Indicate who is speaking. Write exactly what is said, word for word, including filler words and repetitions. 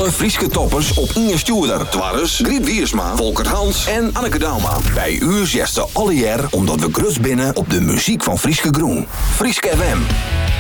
Speaker 1: Alle Frieske toppers op Inge Stuurder. Twarres, Griet Wiersma, Volker Hans en Anneke Dauma. Bij u zegt ze alle jaar omdat we grus binnen op de muziek van Frieske Groen. Frieske F M.